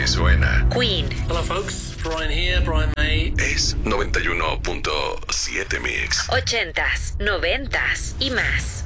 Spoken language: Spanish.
que suena. Queen. Hello folks, Brian here, Brian May. Es 91.7 Mix. 80s, 90s y más.